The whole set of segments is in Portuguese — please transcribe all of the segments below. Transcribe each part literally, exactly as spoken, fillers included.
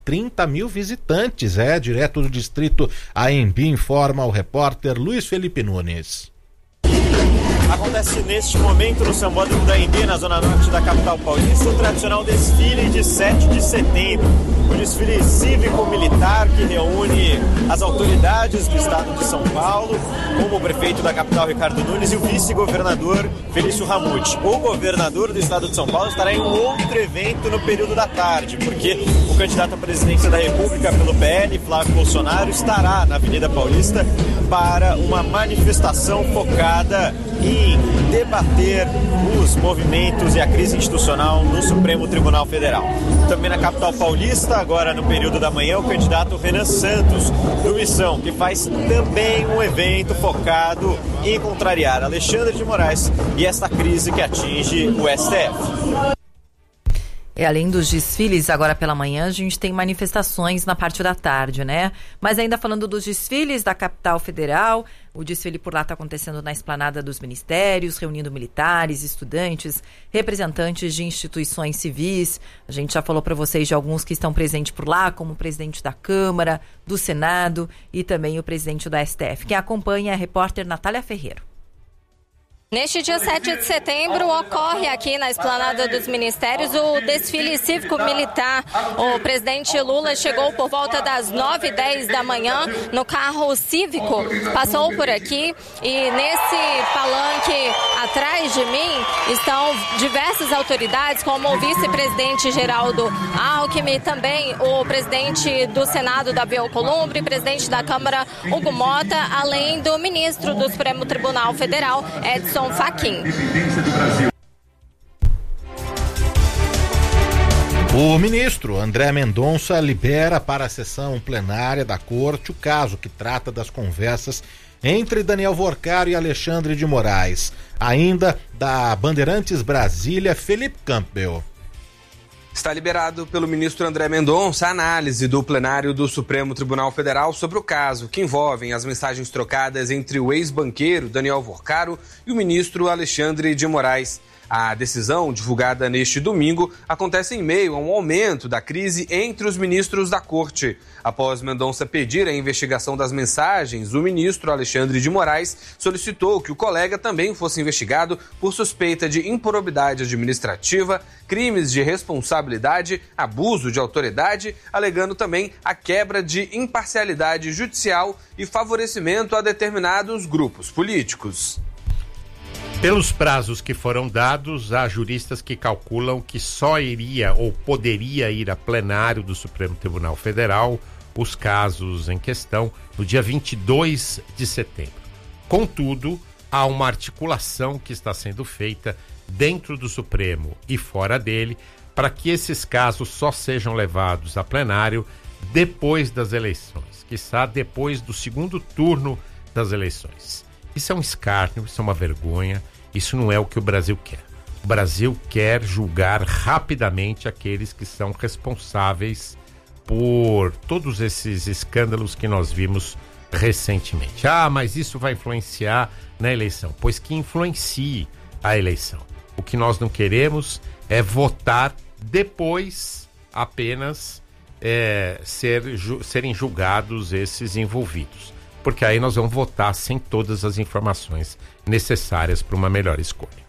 trinta mil visitantes, é, direto do distrito Anhembi, informa o repórter Luiz Felipe Nunes. Acontece neste momento no Sambódromo da Anhembi, na zona norte da capital paulista, o tradicional desfile de sete de setembro. O desfile cívico-militar que reúne as autoridades do estado de São Paulo, como o prefeito da capital, Ricardo Nunes, e o vice-governador, Felício Ramute. O governador do estado de São Paulo estará em um outro evento no período da tarde, porque o candidato à presidência da República pelo P L, Flávio Bolsonaro, estará na Avenida Paulista para uma manifestação focada em debater os movimentos e a crise institucional no Supremo Tribunal Federal. Também na capital paulista, agora no período da manhã, o candidato Renan Santos, do Missão, que faz também um evento focado em contrariar Alexandre de Moraes e esta crise que atinge o S T F. E além dos desfiles, agora pela manhã, a gente tem manifestações na parte da tarde, né? Mas ainda falando dos desfiles da capital federal, o desfile por lá está acontecendo na esplanada dos ministérios, reunindo militares, estudantes, representantes de instituições civis. A gente já falou para vocês de alguns que estão presentes por lá, como o presidente da Câmara, do Senado e também o presidente da S T F. Quem acompanha é a repórter Natália Ferreiro. Neste dia sete de setembro, ocorre aqui na esplanada dos ministérios o desfile cívico-militar. O presidente Lula chegou por volta das nove e dez da manhã no carro cívico, passou por aqui e nesse palanque atrás de mim estão diversas autoridades, como o vice-presidente Geraldo Alckmin, também o presidente do Senado, Davi Alcolumbre, presidente da Câmara, Hugo Mota, além do ministro do Supremo Tribunal Federal, Edson Fachin. O ministro André Mendonça libera para a sessão plenária da Corte o caso que trata das conversas entre Daniel Vorcaro e Alexandre de Moraes. Ainda da Bandeirantes Brasília, Felipe Campbell. Está liberado pelo ministro André Mendonça a análise do plenário do Supremo Tribunal Federal sobre o caso que envolvem as mensagens trocadas entre o ex-banqueiro Daniel Vorcaro e o ministro Alexandre de Moraes. A decisão, divulgada neste domingo, acontece em meio a um aumento da crise entre os ministros da Corte. Após Mendonça pedir a investigação das mensagens, o ministro Alexandre de Moraes solicitou que o colega também fosse investigado por suspeita de improbidade administrativa, crimes de responsabilidade, abuso de autoridade, alegando também a quebra de imparcialidade judicial e favorecimento a determinados grupos políticos. Pelos prazos que foram dados, há juristas que calculam que só iria ou poderia ir a plenário do Supremo Tribunal Federal os casos em questão no dia vinte e dois de setembro. Contudo, há uma articulação que está sendo feita dentro do Supremo e fora dele para que esses casos só sejam levados a plenário depois das eleições, quiçá depois do segundo turno das eleições. Isso é um escárnio, isso é uma vergonha, isso não é o que o Brasil quer. O Brasil quer julgar rapidamente aqueles que são responsáveis por todos esses escândalos que nós vimos recentemente. Ah, mas isso vai influenciar na eleição. Pois que influencie a eleição. O que nós não queremos é votar depois apenas é, ser, ju, serem julgados esses envolvidos. Porque aí nós vamos votar sem todas as informações necessárias para uma melhor escolha.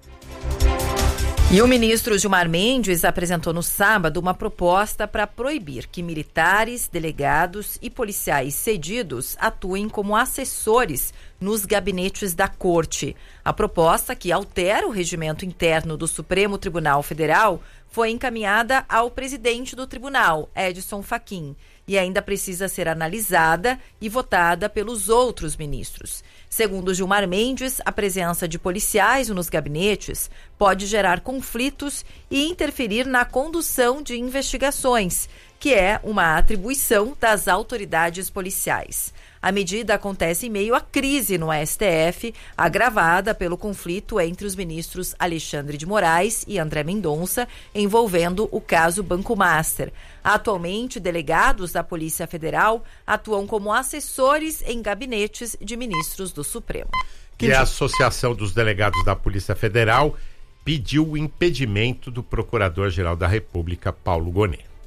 E o ministro Gilmar Mendes apresentou no sábado uma proposta para proibir que militares, delegados e policiais cedidos atuem como assessores nos gabinetes da Corte. A proposta, que altera o regimento interno do Supremo Tribunal Federal, foi encaminhada ao presidente do tribunal, Edson Fachin, e ainda precisa ser analisada e votada pelos outros ministros. Segundo Gilmar Mendes, a presença de policiais nos gabinetes pode gerar conflitos e interferir na condução de investigações, que é uma atribuição das autoridades policiais. A medida acontece em meio à crise no S T F, agravada pelo conflito entre os ministros Alexandre de Moraes e André Mendonça, envolvendo o caso Banco Master. Atualmente, delegados da Polícia Federal atuam como assessores em gabinetes de ministros do Supremo. E a Associação dos Delegados da Polícia Federal pediu o impedimento do Procurador-Geral da República, Paulo Gonet.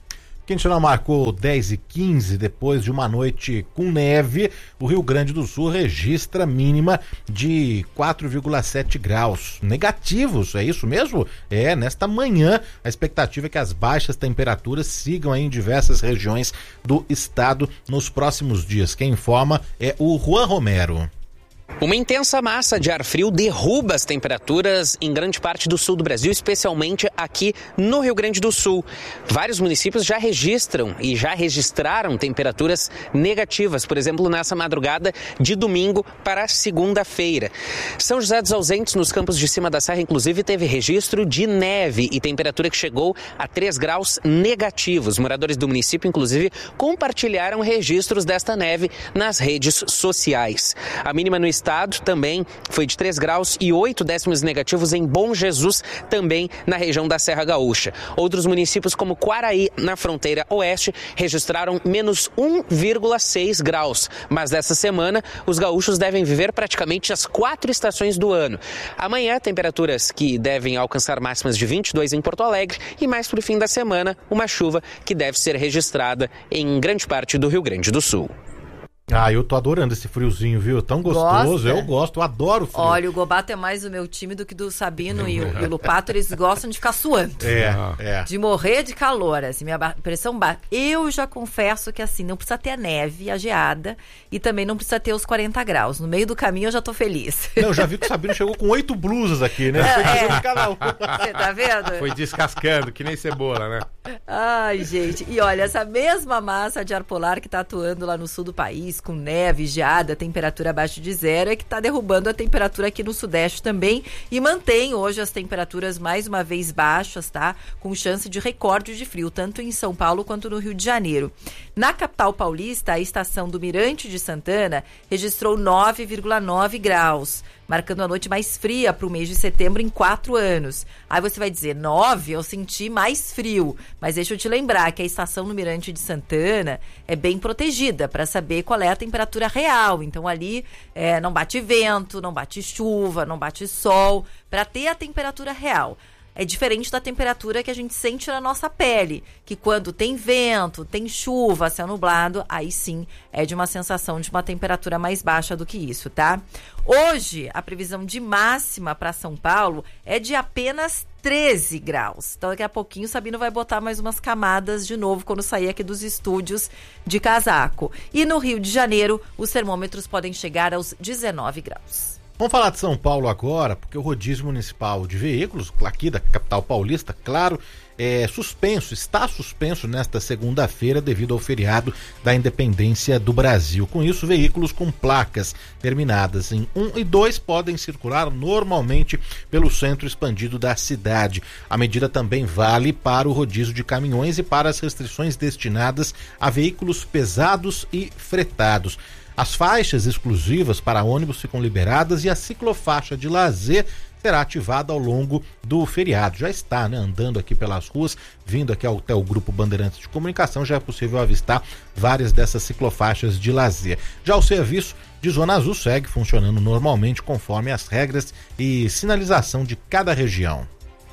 Quintino marcou dez e quinze, depois de uma noite com neve, o Rio Grande do Sul registra mínima de quatro vírgula sete graus negativos, é isso mesmo? É, nesta manhã a expectativa é que as baixas temperaturas sigam aí em diversas regiões do estado nos próximos dias. Quem informa é o Juan Romero. Uma intensa massa de ar frio derruba as temperaturas em grande parte do sul do Brasil, especialmente aqui no Rio Grande do Sul. Vários municípios já registram e já registraram temperaturas negativas, por exemplo, nessa madrugada de domingo para segunda-feira. São José dos Ausentes, nos campos de cima da serra, inclusive, teve registro de neve e temperatura que chegou a três graus negativos. Moradores do município, inclusive, compartilharam registros desta neve nas redes sociais. A mínima no estado também foi de três graus e oito décimos negativos em Bom Jesus, também na região da Serra Gaúcha. Outros municípios como Quaraí, na fronteira oeste, registraram menos um vírgula seis graus. Mas dessa semana, os gaúchos devem viver praticamente as quatro estações do ano. Amanhã, temperaturas que devem alcançar máximas de vinte e dois em Porto Alegre e mais para o fim da semana, uma chuva que deve ser registrada em grande parte do Rio Grande do Sul. Ah, eu tô adorando esse friozinho, viu? Tão gostoso, Gosta? Eu gosto, eu adoro frio. Olha, o Gobato é mais do meu time do que do Sabino e, o, e o Lupato, eles gostam de ficar suando. É, é. De morrer de calor, assim, minha pressão baixa. Eu já confesso que, assim, não precisa ter a neve, a geada, e também não precisa ter os quarenta graus. No meio do caminho eu já tô feliz. Não, já vi que o Sabino chegou com oito blusas aqui, né? Foi É, é. cada um. Você tá vendo? Foi descascando, que nem cebola, né? Ai, gente. E olha, essa mesma massa de ar polar que tá atuando lá no sul do país, com neve, geada, temperatura abaixo de zero, é que tá derrubando a temperatura aqui no sudeste também e mantém hoje as temperaturas mais uma vez baixas, tá? Com chance de recorde de frio, tanto em São Paulo quanto no Rio de Janeiro. Na capital paulista, a estação do Mirante de Santana registrou nove vírgula nove graus, marcando a noite mais fria para o mês de setembro em quatro anos. Aí você vai dizer, nove, eu senti mais frio. Mas deixa eu te lembrar que a estação no Mirante de Santana é bem protegida para saber qual é a temperatura real. Então ali é, não bate vento, não bate chuva, não bate sol, para ter a temperatura real. É diferente da temperatura que a gente sente na nossa pele, que quando tem vento, tem chuva, céu nublado, aí sim é de uma sensação de uma temperatura mais baixa do que isso, tá? Hoje, a previsão de máxima para São Paulo é de apenas treze graus. Então, daqui a pouquinho, o Sabino vai botar mais umas camadas de novo quando sair aqui dos estúdios de casaco. E no Rio de Janeiro, os termômetros podem chegar aos dezenove graus. Vamos falar de São Paulo agora, porque o rodízio municipal de veículos, aqui da capital paulista, claro, é suspenso, está suspenso nesta segunda-feira devido ao feriado da independência do Brasil. Com isso, veículos com placas terminadas em um e dois podem circular normalmente pelo centro expandido da cidade. A medida também vale para o rodízio de caminhões e para as restrições destinadas a veículos pesados e fretados. As faixas exclusivas para ônibus ficam liberadas e a ciclofaixa de lazer será ativada ao longo do feriado. Já está, né, andando aqui pelas ruas, vindo aqui até o Grupo Bandeirantes de Comunicação, já é possível avistar várias dessas ciclofaixas de lazer. Já o serviço de Zona Azul segue funcionando normalmente conforme as regras e sinalização de cada região.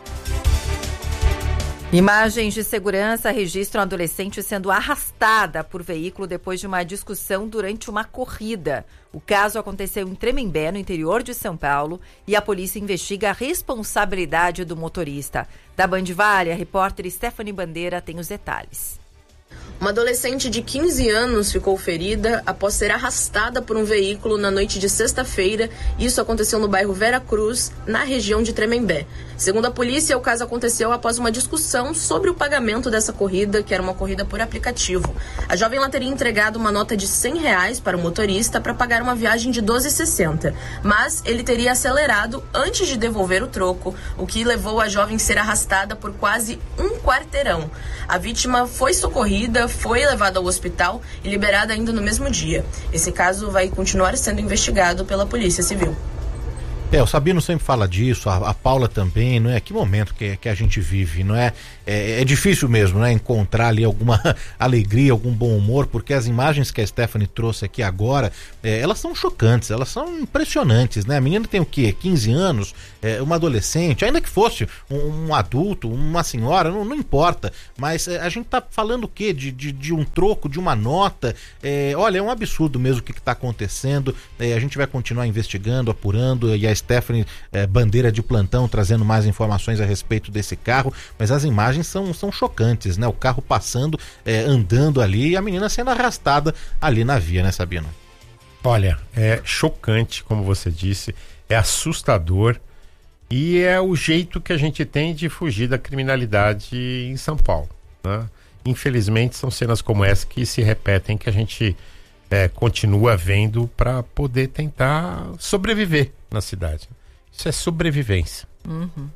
Imagens de segurança registram a adolescente sendo arrastada por veículo depois de uma discussão durante uma corrida. O caso aconteceu em Tremembé, no interior de São Paulo, e a polícia investiga a responsabilidade do motorista. Da Band Vale, a repórter Stephanie Bandeira tem os detalhes. Uma adolescente de quinze anos ficou ferida após ser arrastada por um veículo na noite de sexta-feira. Isso aconteceu no bairro Vera Cruz, na região de Tremembé. Segundo a polícia, o caso aconteceu após uma discussão sobre o pagamento dessa corrida, que era uma corrida por aplicativo. A jovem lá teria entregado uma nota de cem reais para o motorista para pagar uma viagem de doze reais e sessenta centavos, mas ele teria acelerado antes de devolver o troco, o que levou a jovem a ser arrastada por quase um quarteirão. A vítima foi socorrida, foi levada ao hospital e liberada ainda no mesmo dia. Esse caso vai continuar sendo investigado pela Polícia Civil. É, o Sabino sempre fala disso, a, a Paula também, não é? Que momento que, que a gente vive, não é? É, é difícil mesmo, né? Encontrar ali alguma alegria, algum bom humor, porque as imagens que a Stephanie trouxe aqui agora, é, elas são chocantes, elas são impressionantes, né? A menina tem o quê? quinze anos, é, uma adolescente, ainda que fosse um, um adulto, uma senhora, não, não importa, mas é, a gente tá falando o quê? De, de, de um troco, de uma nota, é, olha, é um absurdo mesmo o que está acontecendo, é, a gente vai continuar investigando, apurando, e a Stephanie, é, bandeira de plantão, trazendo mais informações a respeito desse carro, mas as imagens são, são chocantes, né? O carro passando, é, andando ali e a menina sendo arrastada ali na via, né, Sabino? Olha, é chocante, como você disse, é assustador e é o jeito que a gente tem de fugir da criminalidade em São Paulo, né? Infelizmente são cenas como essa que se repetem, que a gente é, continua vendo para poder tentar sobreviver na cidade. Isso é sobrevivência. Uhum.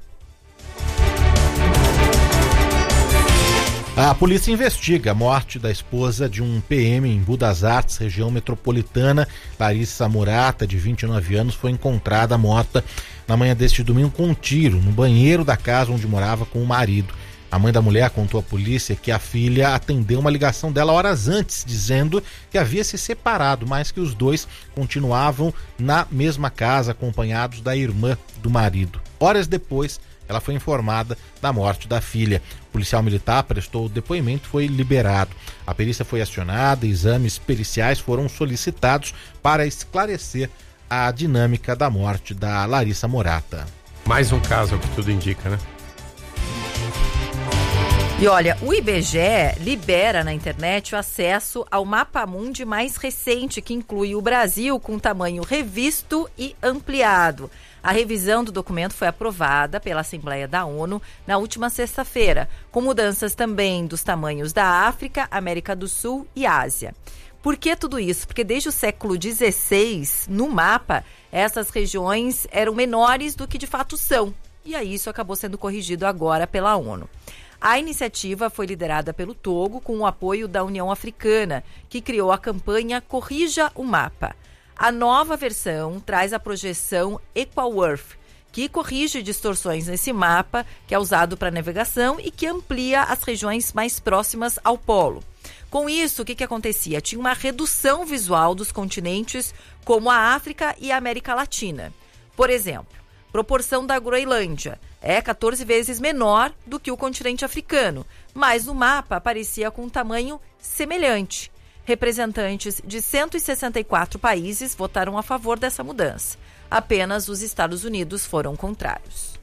A polícia investiga a morte da esposa de um P M em Budas Artes, região metropolitana. Larissa Murata, de vinte e nove anos, foi encontrada morta na manhã deste domingo com um tiro no banheiro da casa onde morava com o marido. A mãe da mulher contou à polícia que a filha atendeu uma ligação dela horas antes, dizendo que havia se separado, mas que os dois continuavam na mesma casa, acompanhados da irmã do marido. Horas depois, ela foi informada da morte da filha. O policial militar prestou o depoimento e foi liberado. A perícia foi acionada, exames periciais foram solicitados para esclarecer a dinâmica da morte da Larissa Murata. Mais um caso, é o que tudo indica, né? E olha, o I B G E libera na internet o acesso ao Mapa Mundi mais recente, que inclui o Brasil com tamanho revisto e ampliado. A revisão do documento foi aprovada pela Assembleia da ONU na última sexta-feira, com mudanças também dos tamanhos da África, América do Sul e Ásia. Por que tudo isso? Porque desde o século dezesseis, no mapa, essas regiões eram menores do que de fato são. E aí isso acabou sendo corrigido agora pela ONU. A iniciativa foi liderada pelo Togo com o apoio da União Africana, que criou a campanha Corrija o Mapa. A nova versão traz a projeção EqualEarth, que corrige distorções nesse mapa, que é usado para navegação e que amplia as regiões mais próximas ao polo. Com isso, o que, que acontecia? Tinha uma redução visual dos continentes como a África e a América Latina. Por exemplo, proporção da Groenlândia é quatorze vezes menor do que o continente africano, mas no mapa aparecia com um tamanho semelhante. Representantes de cento e sessenta e quatro países votaram a favor dessa mudança. Apenas os Estados Unidos foram contrários.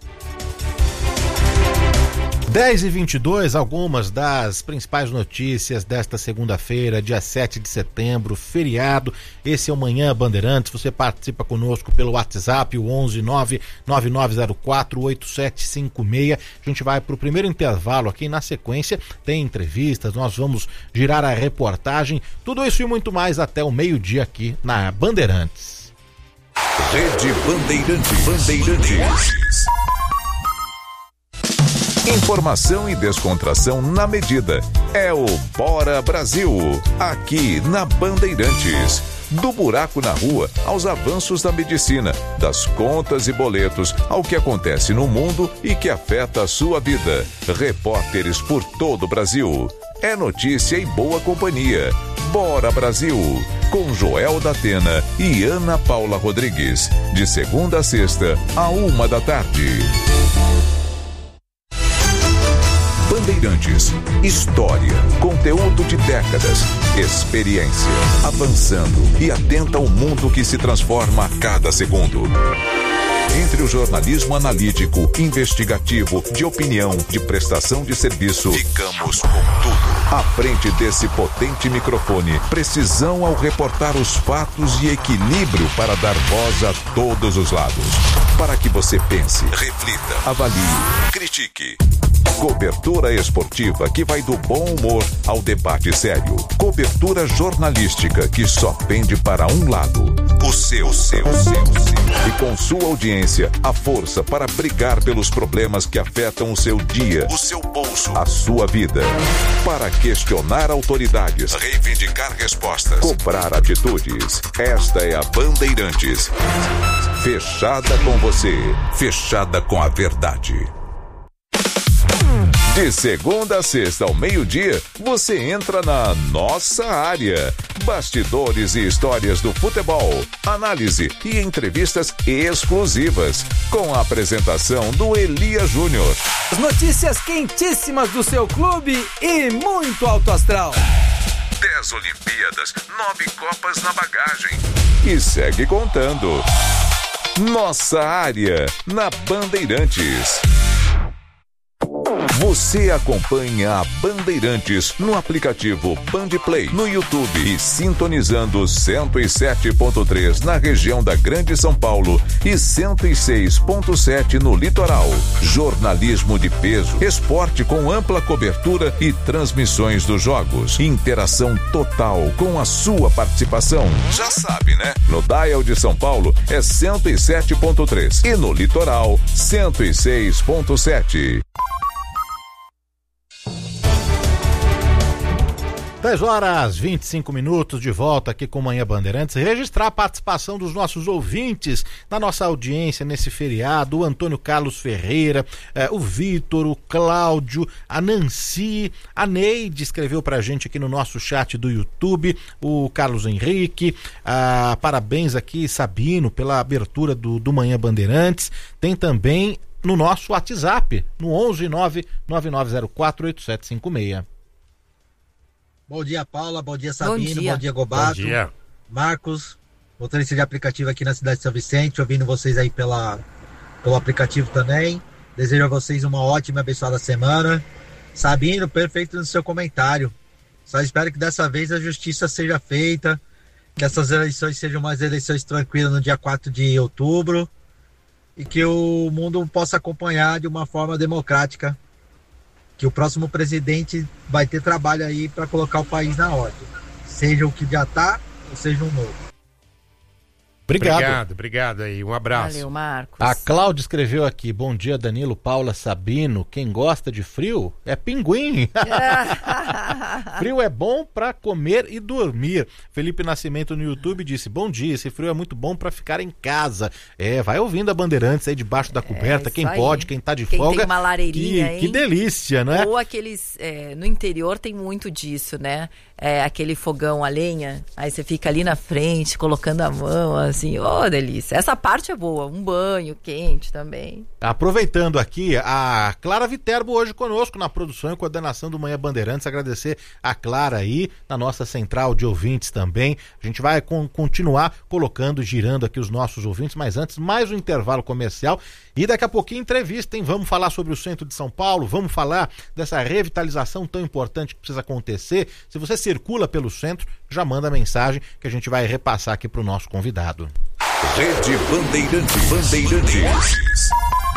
dez e vinte e dois, algumas das principais notícias desta segunda-feira, dia sete de setembro, feriado. Esse é o Manhã Bandeirantes. Você participa conosco pelo WhatsApp, o onze nove nove nove zero quatro oito sete cinco seis. A gente vai para o primeiro intervalo aqui. Na sequência tem entrevistas, nós vamos girar a reportagem. Tudo isso e muito mais até o meio-dia aqui na Bandeirantes. Rede Bandeirantes. Bandeirantes. Informação e descontração na medida. É o Bora Brasil, aqui na Bandeirantes. Do buraco na rua aos avanços da medicina, das contas e boletos ao que acontece no mundo e que afeta a sua vida. Repórteres por todo o Brasil. É notícia e boa companhia. Bora Brasil, com Joel da Atena e Ana Paula Rodrigues. De segunda a sexta, a uma da tarde. Bandeirantes, história, conteúdo de décadas, experiência, avançando e atenta ao mundo que se transforma a cada segundo. Entre o jornalismo analítico, investigativo, de opinião, de prestação de serviço, ficamos com tudo. À frente desse potente microfone, precisão ao reportar os fatos e equilíbrio para dar voz a todos os lados. Para que você pense, reflita, avalie, critique. Cobertura esportiva que vai do bom humor ao debate sério. Cobertura jornalística que só pende para um lado. O seu, seu, seu, seu. E com sua audiência, a força para brigar pelos problemas que afetam o seu dia, o seu bolso, a sua vida. Para questionar autoridades, reivindicar respostas, cobrar atitudes. Esta é a Bandeirantes. Fechada com você, fechada com a verdade. De segunda a sexta ao meio-dia, você entra na nossa área. Bastidores e histórias do futebol, análise e entrevistas exclusivas, com a apresentação do Elia Júnior. As notícias quentíssimas do seu clube e muito alto astral. Dez Olimpíadas, nove Copas na bagagem. E segue contando. Nossa área, na Bandeirantes. Você acompanha a Bandeirantes no aplicativo Bandplay, no YouTube e sintonizando cento e sete ponto três na região da Grande São Paulo e cento e seis ponto sete no litoral. Jornalismo de peso, esporte com ampla cobertura e transmissões dos jogos. Interação total com a sua participação. Já sabe, né? No dial de São Paulo é cento e sete ponto três e no litoral cento e seis ponto sete. dez horas e vinte e cinco minutos, de volta aqui com Manhã Bandeirantes. Registrar a participação dos nossos ouvintes na nossa audiência nesse feriado: o Antônio Carlos Ferreira, eh, o Vitor, o Cláudio, a Nancy, a Neide escreveu pra gente aqui no nosso chat do YouTube, o Carlos Henrique, ah, parabéns aqui, Sabino, pela abertura do, do Manhã Bandeirantes. Tem também no nosso WhatsApp, no onze nove nove nove zero quatro oito sete cinco seis. Bom dia, Paula. Bom dia, Sabino. Bom dia, Bom dia Gobato. Bom dia. Marcos, motorista de aplicativo aqui na cidade de São Vicente, ouvindo vocês aí pela, pelo aplicativo também. Desejo a vocês uma ótima e abençoada semana. Sabino, perfeito no seu comentário. Só espero que dessa vez a justiça seja feita, que essas eleições sejam umas eleições tranquilas no dia quatro de outubro e que o mundo possa acompanhar de uma forma democrática, que o próximo presidente vai ter trabalho aí para colocar o país na ordem, seja o que já está ou seja um novo. Obrigado. Obrigado, obrigado aí, um abraço. Valeu, Marcos. A Cláudia escreveu aqui: bom dia, Danilo, Paula, Sabino. Quem gosta de frio é pinguim. Frio é bom pra comer e dormir. Felipe Nascimento no YouTube disse: bom dia, esse frio é muito bom pra ficar em casa. É, vai ouvindo a Bandeirantes aí debaixo da coberta, é, quem aí pode, quem tá de quem folga. Tem uma lareirinha, que, hein? que delícia, né? Ou aqueles, é, no interior tem muito disso, né? É, aquele fogão a lenha, aí você fica ali na frente, colocando a mão, assim, ô, oh, delícia. Essa parte é boa, um banho quente também. Aproveitando aqui, a Clara Viterbo hoje conosco na produção e coordenação do Manhã Bandeirantes. Agradecer a Clara aí, na nossa central de ouvintes também. A gente vai com, continuar colocando, girando aqui os nossos ouvintes, mas antes, mais um intervalo comercial e daqui a pouquinho entrevista, hein? Vamos falar sobre o centro de São Paulo, vamos falar dessa revitalização tão importante que precisa acontecer. Se você circula pelo centro, já manda mensagem que a gente vai repassar aqui para o nosso convidado. Rede Bandeirantes. Bandeirantes.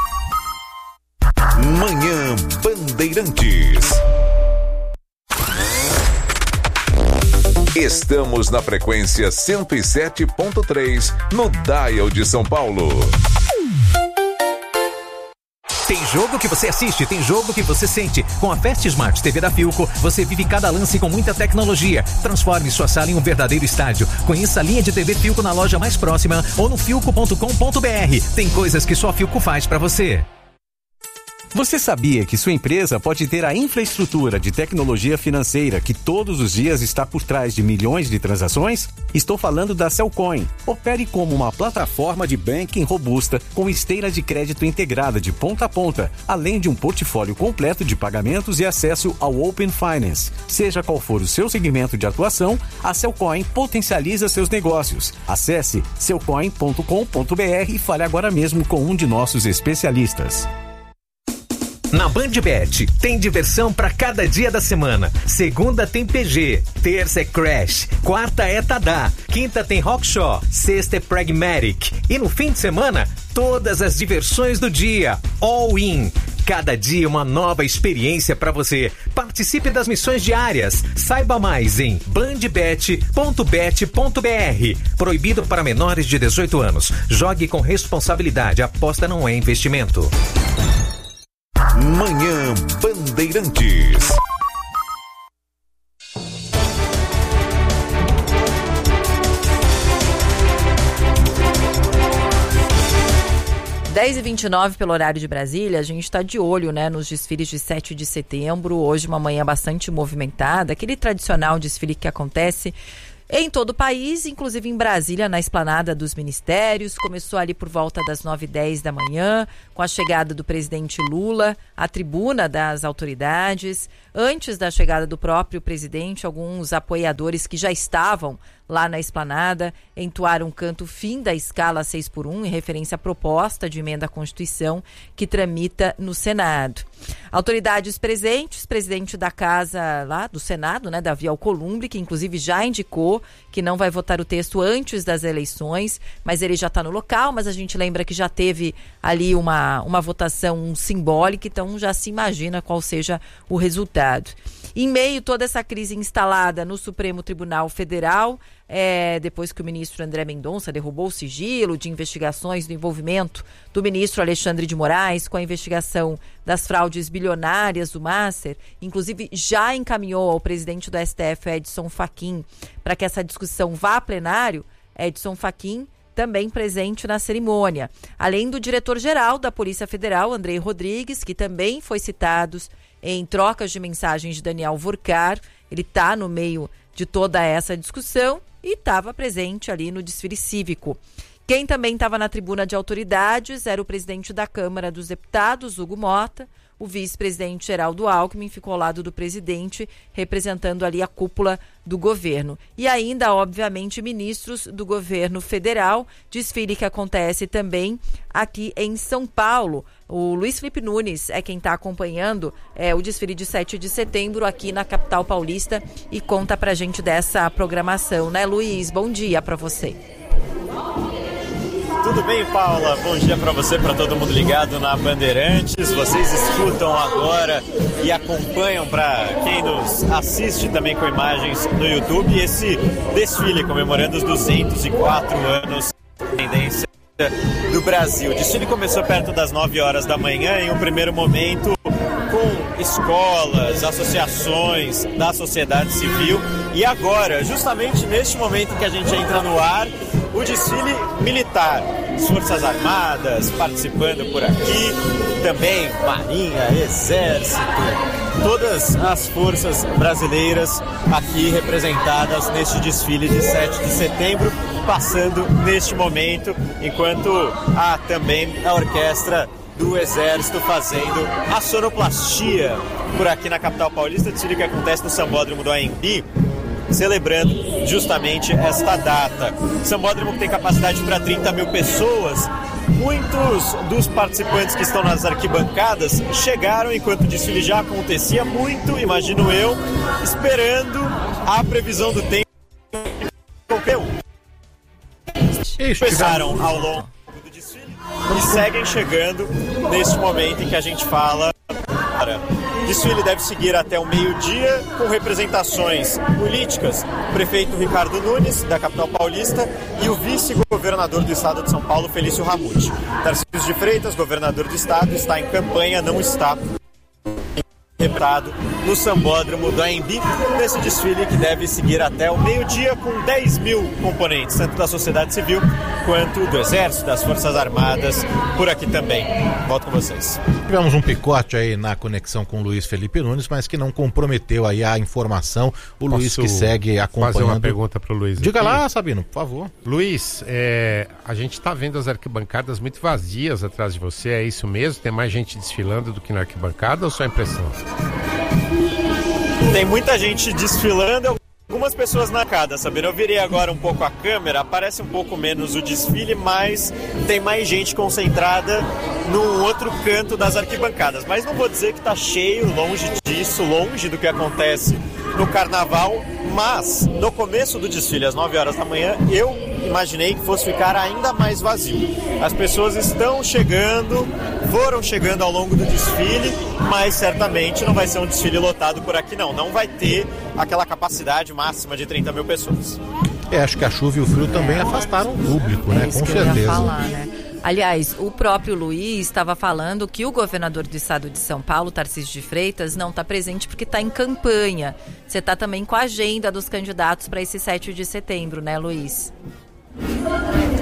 Manhã Bandeirantes. Estamos na frequência cento e sete ponto três no dial de São Paulo. Tem jogo que você assiste, tem jogo que você sente. Com a Fast Smart T V da Philco, você vive cada lance com muita tecnologia. Transforme sua sala em um verdadeiro estádio. Conheça a linha de T V Philco na loja mais próxima ou no philco ponto com ponto b r. Tem coisas que só a Philco faz pra você. Você sabia que sua empresa pode ter a infraestrutura de tecnologia financeira que todos os dias está por trás de milhões de transações? Estou falando da Cellcoin. Opere como uma plataforma de banking robusta com esteira de crédito integrada de ponta a ponta, além de um portfólio completo de pagamentos e acesso ao Open Finance. Seja qual for o seu segmento de atuação, a Cellcoin potencializa seus negócios. Acesse cellcoin ponto com ponto b r e fale agora mesmo com um de nossos especialistas. Na BandBet, tem diversão pra cada dia da semana. Segunda tem P G, terça é Crash, quarta é Tadá, quinta tem Rockshaw, sexta é Pragmatic. E no fim de semana, todas as diversões do dia, all in. Cada dia uma nova experiência pra você. Participe das missões diárias. Saiba mais em bandbet ponto bet ponto b r. Proibido para menores de dezoito anos. Jogue com responsabilidade. Aposta não é investimento. Manhã Bandeirantes. dez e vinte e nove pelo horário de Brasília, a gente está de olho, né, nos desfiles de sete de setembro. Hoje uma manhã bastante movimentada, aquele tradicional desfile que acontece em todo o país, inclusive em Brasília, na esplanada dos ministérios. Começou ali por volta das nove e dez da manhã, com a chegada do presidente Lula à tribuna das autoridades. Antes da chegada do próprio presidente, alguns apoiadores que já estavam lá na esplanada entoaram um canto fim da escala seis por um, em referência à proposta de emenda à Constituição que tramita no Senado. Autoridades presentes, presidente da casa lá do Senado, né, Davi Alcolumbre, que inclusive já indicou que não vai votar o texto antes das eleições, mas ele já está no local. Mas a gente lembra que já teve ali uma, uma votação simbólica, então já se imagina qual seja o resultado. Em meio a toda essa crise instalada no Supremo Tribunal Federal, é, depois que o ministro André Mendonça derrubou o sigilo de investigações do envolvimento do ministro Alexandre de Moraes com a investigação das fraudes bilionárias do Master, inclusive já encaminhou ao presidente do S T F, Edson Fachin, para que essa discussão vá a plenário. Edson Fachin também presente na cerimônia, além do diretor-geral da Polícia Federal, Andrei Rodrigues, que também foi citado em trocas de mensagens de Daniel Vorcar. Ele está no meio de toda essa discussão e estava presente ali no desfile cívico. Quem também estava na tribuna de autoridades era o presidente da Câmara dos Deputados, Hugo Mota. O vice-presidente Geraldo Alckmin ficou ao lado do presidente, representando ali a cúpula do governo. E ainda, obviamente, ministros do governo federal, desfile que acontece também aqui em São Paulo. O Luiz Felipe Nunes é quem está acompanhando é, o desfile de sete de setembro aqui na capital paulista e conta pra gente dessa programação, né, Luiz? Bom dia para você. Tudo bem, Paula? Bom dia para você, para todo mundo ligado na Bandeirantes. Vocês escutam agora e acompanham, para quem nos assiste também com imagens no YouTube, esse desfile comemorando os duzentos e quatro anos da independência do Brasil. O desfile começou perto das nove horas da manhã, em um primeiro momento com escolas, associações da sociedade civil, e agora, justamente neste momento em que a gente entra no ar, o desfile militar, as Forças Armadas participando por aqui, também Marinha, Exército, todas as forças brasileiras aqui representadas neste desfile de sete de setembro, passando neste momento, enquanto há também a orquestra do Exército fazendo a sonoplastia por aqui na capital paulista, desfile que acontece no Sambódromo do A M B, celebrando justamente esta data. O Sambódromo tem capacidade para trinta mil pessoas. Muitos dos participantes que estão nas arquibancadas chegaram enquanto o desfile já acontecia, muito, imagino eu, esperando a previsão do tempo. Começaram ao longo do desfile e seguem chegando neste momento em que a gente fala. O desfile deve seguir até o meio-dia, com representações políticas. O prefeito Ricardo Nunes, da capital paulista, e o vice-governador do estado de São Paulo, Felício Ramute. Tarcísio de Freitas, governador do estado, está em campanha, não está representado no Sambódromo do A M B, nesse desfile que deve seguir até o meio-dia, com dez mil componentes, tanto da sociedade civil quanto do Exército, das Forças Armadas, por aqui também. Volto com vocês. Tivemos um picote aí na conexão com o Luiz Felipe Nunes, mas que não comprometeu aí a informação. O Posso Luiz que segue acompanhando. Fazer uma pergunta para o Luiz. Diga aqui. lá, Sabino, por favor. Luiz, é, a gente está vendo as arquibancadas muito vazias atrás de você, é isso mesmo? Tem mais gente desfilando do que na arquibancada ou só impressão? Tem muita gente desfilando, algumas pessoas na arcada, Sabino. Eu virei agora um pouco a câmera, aparece um pouco menos o desfile, mas tem mais gente concentrada no outro canto das arquibancadas. Mas não vou dizer que está cheio, longe disso, longe do que acontece no carnaval, mas no começo do desfile, às nove horas da manhã, eu imaginei que fosse ficar ainda mais vazio. As pessoas estão chegando, foram chegando ao longo do desfile, mas certamente não vai ser um desfile lotado por aqui não, não vai ter aquela capacidade máxima de trinta mil pessoas. É, acho que a chuva e o frio também afastaram o público, né? É isso Com que certeza. Eu ia falar, né? Aliás, o próprio Luiz estava falando que o governador do estado de São Paulo, Tarcísio de Freitas, não está presente porque está em campanha. Você está também com a agenda dos candidatos para esse sete de setembro, né, Luiz?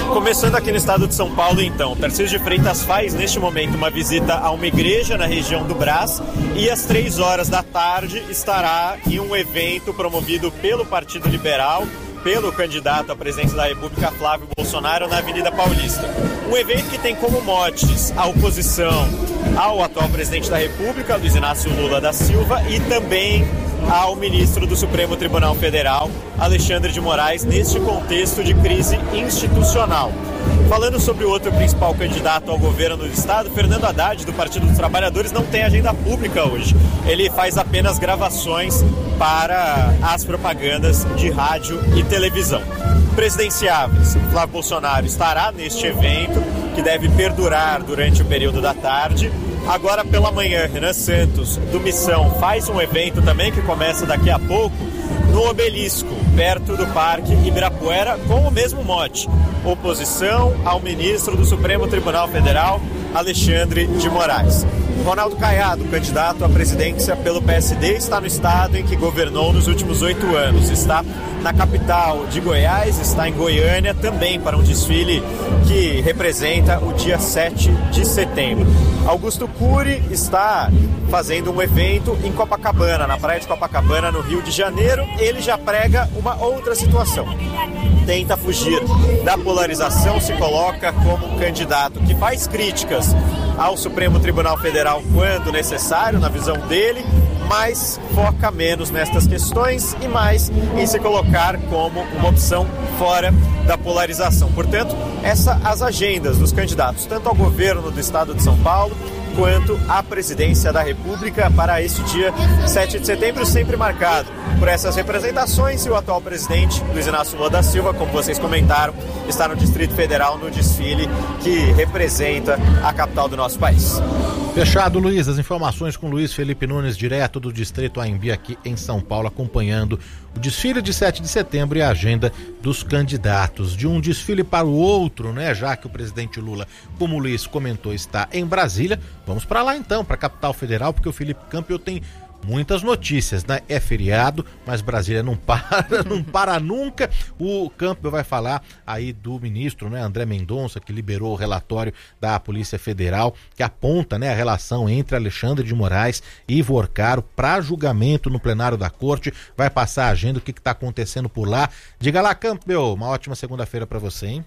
Começando aqui no estado de São Paulo, então, Tarcísio de Freitas faz neste momento uma visita a uma igreja na região do Brás e às três horas da tarde estará em um evento promovido pelo Partido Liberal, pelo candidato à presidência da República, Flávio Bolsonaro, na Avenida Paulista. Um evento que tem como motes a oposição ao atual presidente da República, Luiz Inácio Lula da Silva, e também ao ministro do Supremo Tribunal Federal, Alexandre de Moraes, neste contexto de crise institucional. Falando sobre o outro principal candidato ao governo do estado, Fernando Haddad, do Partido dos Trabalhadores, não tem agenda pública hoje. Ele faz apenas gravações para as propagandas de rádio e televisão. Presidenciáveis, Flávio Bolsonaro estará neste evento, que deve perdurar durante o período da tarde. Agora pela manhã, Renan Santos, do Missão, faz um evento também que começa daqui a pouco, no Obelisco, perto do Parque Ibirapuera, com o mesmo mote: oposição ao ministro do Supremo Tribunal Federal, Alexandre de Moraes. Ronaldo Caiado, candidato à presidência pelo P S D, está no estado em que governou nos últimos oito anos. Está na capital de Goiás, está em Goiânia também para um desfile que representa o dia sete de setembro. Augusto Cury está fazendo um evento em Copacabana, na praia de Copacabana, no Rio de Janeiro. Ele já prega uma outra situação. Tenta fugir da polarização, se coloca como um candidato que faz críticas ao Supremo Tribunal Federal quando necessário, na visão dele, mas foca menos nestas questões e mais em se colocar como uma opção fora da polarização. Portanto, essas as agendas dos candidatos, tanto ao governo do estado de São Paulo, quanto à presidência da República para este dia sete de setembro, sempre marcado por essas representações. E o atual presidente, Luiz Inácio Lula da Silva, como vocês comentaram, está no Distrito Federal no desfile que representa a capital do nosso país. Fechado, Luiz. As informações com Luiz Felipe Nunes, direto do Distrito Anhembi, aqui em São Paulo, acompanhando o desfile de sete de setembro e a agenda dos candidatos. De um desfile para o outro, né? Já que o presidente Lula, como o Luiz comentou, está em Brasília. Vamos para lá então, para a capital federal, porque o Felipe Campbell tem muitas notícias, né? É feriado, mas Brasília não para, não para nunca. O Campbell vai falar aí do ministro, né, André Mendonça, que liberou o relatório da Polícia Federal, que aponta, né, a relação entre Alexandre de Moraes e Ivo Orcaro para julgamento no plenário da corte. Vai passar a agenda, o que está acontecendo por lá. Diga lá, Campbell, uma ótima segunda-feira para você, hein?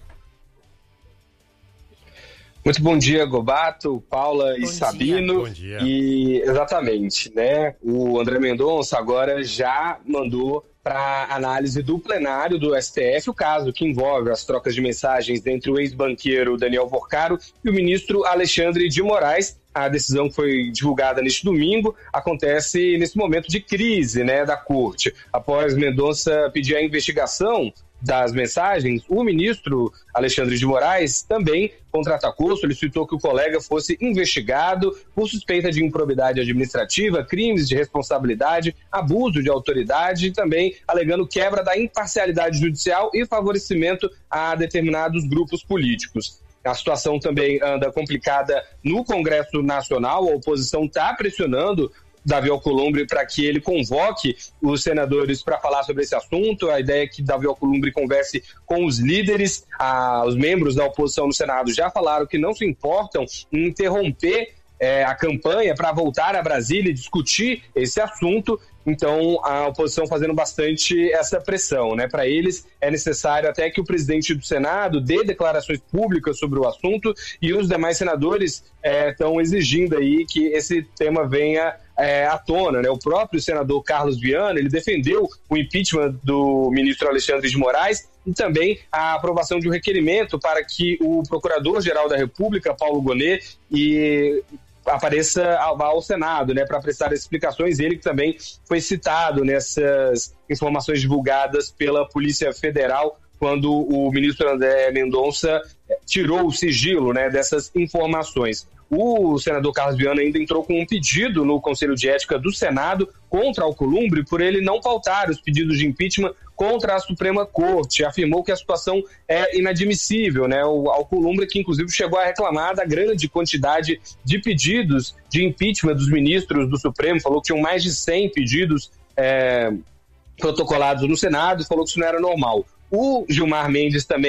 Muito bom dia, Gobato, Paula bom e Sabino. Bom dia. E exatamente, né? O André Mendonça agora já mandou para análise do plenário do S T F o caso que envolve as trocas de mensagens entre o ex-banqueiro Daniel Vorcaro e o ministro Alexandre de Moraes. A decisão foi divulgada neste domingo, acontece nesse momento de crise, né, da corte. Após Mendonça pedir a investigação das mensagens, o ministro Alexandre de Moraes também contra-atacou, solicitou que o colega fosse investigado por suspeita de improbidade administrativa, crimes de responsabilidade, abuso de autoridade e também alegando quebra da imparcialidade judicial e favorecimento a determinados grupos políticos. A situação também anda complicada no Congresso Nacional, a oposição está pressionando Davi Alcolumbre para que ele convoque os senadores para falar sobre esse assunto. A ideia é que Davi Alcolumbre converse com os líderes. Ah, os membros da oposição no Senado já falaram que não se importam em interromper é, a campanha para voltar a Brasília e discutir esse assunto. Então, a oposição fazendo bastante essa pressão, né? Para eles, é necessário até que o presidente do Senado dê declarações públicas sobre o assunto e os demais senadores estão é, exigindo aí que esse tema venha é, à tona, né? O próprio senador Carlos Viana, ele defendeu o impeachment do ministro Alexandre de Moraes e também a aprovação de um requerimento para que o Procurador-Geral da República, Paulo Gonet, e apareça ao, ao Senado, né, para prestar explicações. Ele que também foi citado nessas informações divulgadas pela Polícia Federal quando o ministro André Mendonça tirou o sigilo, né, dessas informações. O senador Carlos Viana ainda entrou com um pedido no Conselho de Ética do Senado contra Alcolumbre por ele não pautar os pedidos de impeachment contra a Suprema Corte. Afirmou que a situação é inadmissível, né? O Alcolumbre, que inclusive chegou a reclamar da grande quantidade de pedidos de impeachment dos ministros do Supremo, falou que tinham mais de cem pedidos é, protocolados no Senado e falou que isso não era normal. O Gilmar Mendes também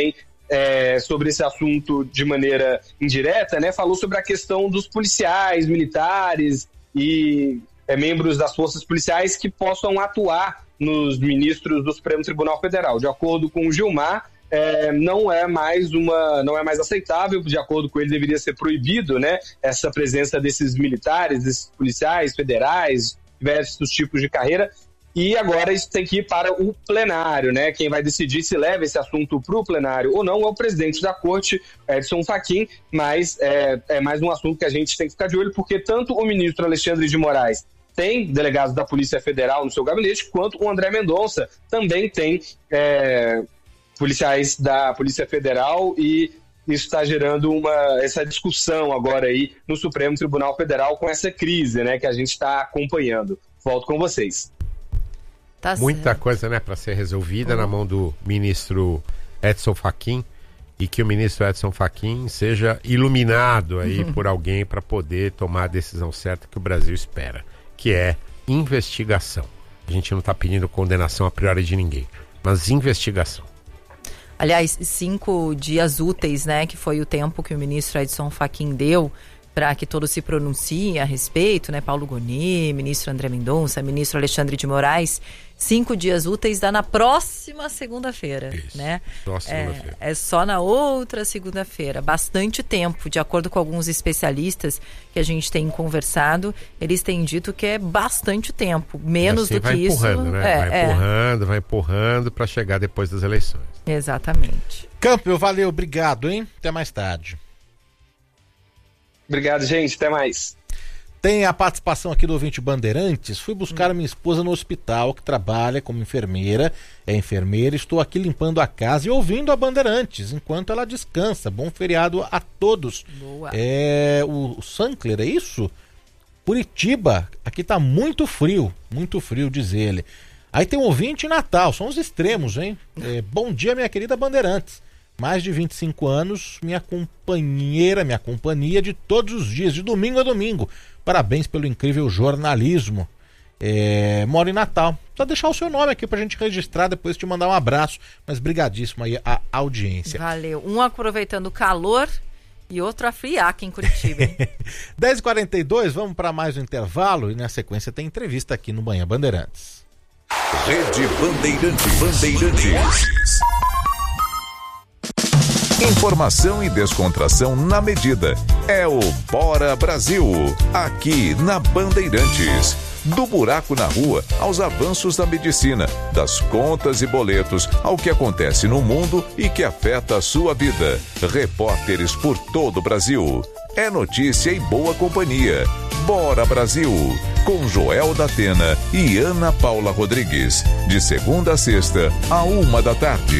é, sobre esse assunto de maneira indireta, né, falou sobre a questão dos policiais, militares e é, membros das forças policiais que possam atuar nos ministros do Supremo Tribunal Federal. De acordo com o Gilmar, é, não é mais uma, não é mais aceitável, de acordo com ele deveria ser proibido, né, essa presença desses militares, desses policiais federais, diversos tipos de carreira. E agora isso tem que ir para o plenário, né? Quem vai decidir se leva esse assunto para o plenário ou não é o presidente da corte, Edson Fachin, mas é, é mais um assunto que a gente tem que ficar de olho, porque tanto o ministro Alexandre de Moraes tem delegados da Polícia Federal no seu gabinete, quanto o André Mendonça também tem é, policiais da Polícia Federal, e isso está gerando uma, essa discussão agora aí no Supremo Tribunal Federal com essa crise, né, que a gente está acompanhando. Volto com vocês. Tá Muita certo. coisa, né, para ser resolvida uhum. na mão do ministro Edson Fachin, e que o ministro Edson Fachin seja iluminado aí uhum. por alguém para poder tomar a decisão certa que o Brasil espera, que é investigação. A gente não está pedindo condenação a priori de ninguém, mas investigação. Aliás, cinco dias úteis, né, que foi o tempo que o ministro Edson Fachin deu para que todos se pronunciem a respeito, né? Paulo Gonet, ministro André Mendonça, ministro Alexandre de Moraes. Cinco dias úteis dá na próxima segunda-feira, né? Só segunda-feira. É, é só na outra segunda-feira. Bastante tempo, de acordo com alguns especialistas que a gente tem conversado, eles têm dito que é bastante tempo, menos assim do vai que empurrando, isso. Né? É, vai é. empurrando, vai empurrando para chegar depois das eleições. Exatamente. Campbell, valeu, obrigado, hein? Até mais tarde. Obrigado, gente. Até mais. Tem a participação aqui do ouvinte Bandeirantes. Fui buscar a minha esposa no hospital, que trabalha como enfermeira. É enfermeira, estou aqui limpando a casa e ouvindo a Bandeirantes, enquanto ela descansa. Bom feriado a todos. Boa. É o Sankler, é isso? Curitiba, aqui tá muito frio, muito frio, diz ele. Aí tem um ouvinte em Natal, são os extremos, hein? É, bom dia, minha querida Bandeirantes. Mais de vinte e cinco anos, minha companheira, minha companhia de todos os dias, de domingo a domingo. Parabéns pelo incrível jornalismo. É, moro em Natal. Só deixar o seu nome aqui pra gente registrar, depois te mandar um abraço. Mas brigadíssimo aí a audiência. Valeu. Um aproveitando o calor e outro a friar aqui em Curitiba. dez e quarenta e dois, vamos para mais um intervalo e na sequência tem entrevista aqui no Manhã Bandeirantes. Rede Bandeirantes. Bandeirantes. Informação e descontração na medida. É o Bora Brasil, aqui na Bandeirantes. Do buraco na rua aos avanços da medicina, das contas e boletos ao que acontece no mundo e que afeta a sua vida. Repórteres por todo o Brasil. É notícia e boa companhia. Bora Brasil, com Joel da Atena e Ana Paula Rodrigues. De segunda a sexta, a uma da tarde.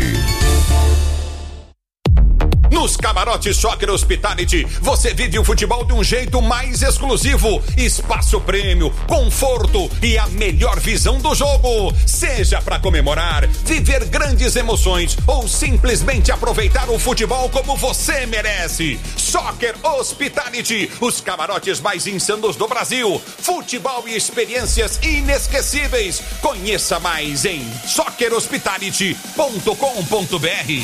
Nos camarotes Soccer Hospitality, você vive o futebol de um jeito mais exclusivo. Espaço prêmio, conforto e a melhor visão do jogo. Seja para comemorar, viver grandes emoções ou simplesmente aproveitar o futebol como você merece. Soccer Hospitality, os camarotes mais insanos do Brasil. Futebol e experiências inesquecíveis. Conheça mais em soccer hospitality ponto com ponto b r.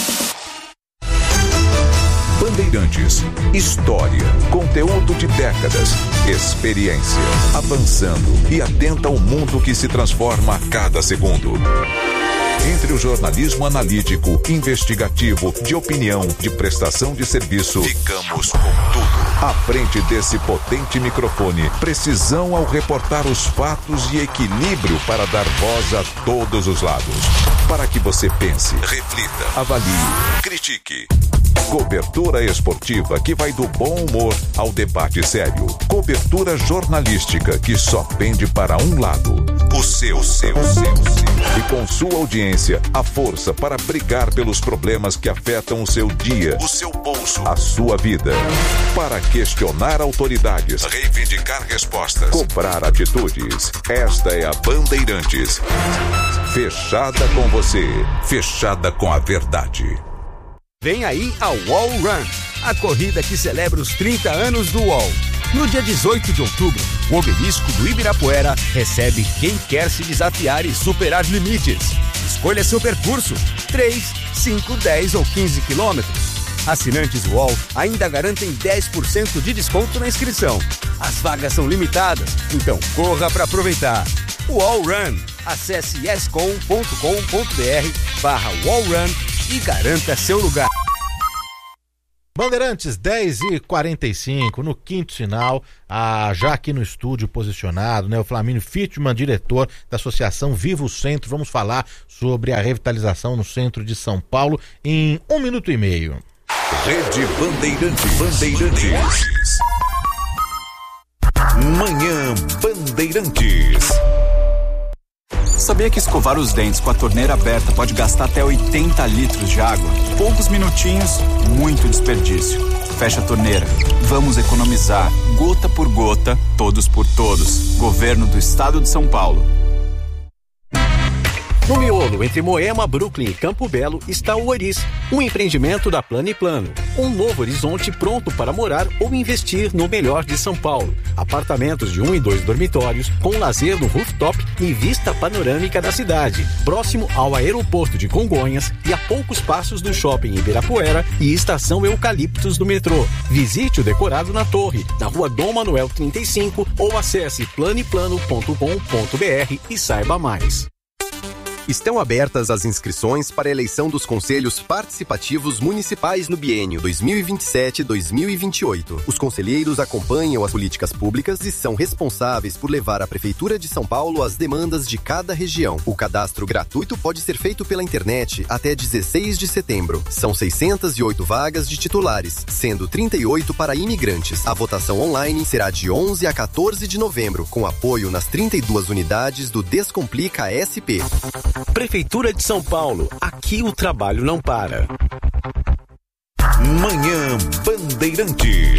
Bandeirantes, história, conteúdo de décadas, experiência, avançando e atenta ao mundo que se transforma a cada segundo. Entre o jornalismo analítico, investigativo, de opinião, de prestação de serviço, ficamos com tudo. À frente desse potente microfone, precisão ao reportar os fatos e equilíbrio para dar voz a todos os lados. Para que você pense, reflita, avalie, critique. Cobertura esportiva que vai do bom humor ao debate sério. Cobertura jornalística que só pende para um lado. O seu, seu, seu, seu. E com sua audiência, a força para brigar pelos problemas que afetam o seu dia, o seu bolso, a sua vida. Para questionar autoridades, reivindicar respostas, cobrar atitudes. Esta é a Bandeirantes. Fechada com você, fechada com a verdade. Vem aí a Wall Run, a corrida que celebra os trinta anos do U O L. No dia dezoito de outubro, o Obelisco do Ibirapuera recebe quem quer se desafiar e superar limites. Escolha seu percurso, três, cinco, dez ou quinze quilômetros. Assinantes U O L ainda garantem dez por cento de desconto na inscrição. As vagas são limitadas, então corra para aproveitar. U O L Run. Acesse yescom ponto com ponto br barra U O L Run e garanta seu lugar. Bandeirantes, dez e quarenta e cinco, no quinto sinal, ah, já aqui no estúdio posicionado, né, o Flamínio Fittmann, diretor da Associação Viva o Centro. Vamos falar sobre a revitalização no centro de São Paulo em um minuto e meio. Rede Bandeirantes. Bandeirantes. Manhã Bandeirantes. Sabia que escovar os dentes com a torneira aberta pode gastar até oitenta litros de água? Poucos minutinhos, muito desperdício. Fecha a torneira. Vamos economizar, gota por gota, todos por todos. Governo do Estado de São Paulo. No miolo entre Moema, Brooklyn e Campo Belo está o Oris, um empreendimento da Plano e Plano. Um novo horizonte pronto para morar ou investir no melhor de São Paulo. Apartamentos de um e dois dormitórios, com lazer no rooftop e vista panorâmica da cidade. Próximo ao aeroporto de Congonhas e a poucos passos do shopping Ibirapuera e estação Eucaliptos do metrô. Visite o decorado na torre, na rua Dom Manuel trinta e cinco ou acesse plano e plano ponto com ponto br e saiba mais. Estão abertas as inscrições para a eleição dos conselhos participativos municipais no biênio dois mil e vinte e sete a dois mil e vinte e oito. Os conselheiros acompanham as políticas públicas e são responsáveis por levar à Prefeitura de São Paulo as demandas de cada região. O cadastro gratuito pode ser feito pela internet até dezesseis de setembro. São seiscentas e oito vagas de titulares, sendo trinta e oito para imigrantes. A votação online será de onze a quatorze de novembro, com apoio nas trinta e duas unidades do Descomplica S P. Prefeitura de São Paulo, aqui o trabalho não para. Manhã Bandeirante.